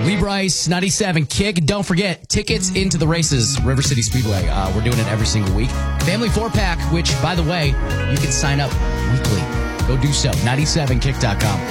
Lee Bryce, 97 Kick. Don't forget, tickets into the races, River City Speedway. We're doing it every single week. Family 4-pack, which, by the way, you can sign up weekly. Go do so. 97kick.com.